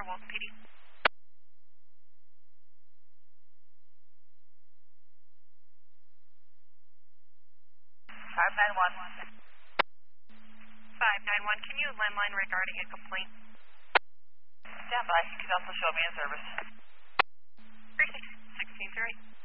Port of Walton PD. 591. 591, can you landline regarding a complaint? Stand by. You can also show me in service. 36, 16 through 8.